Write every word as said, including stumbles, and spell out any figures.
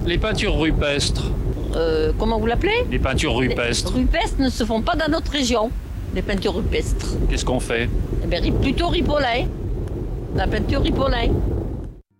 Les peintures rupestres. Euh, comment vous l'appelez? Les peintures rupestres. Les rupestres ne se font pas dans notre région, les peintures rupestres. Qu'est-ce qu'on fait? Eh bien, plutôt Ripollin. La peinture Ripollin.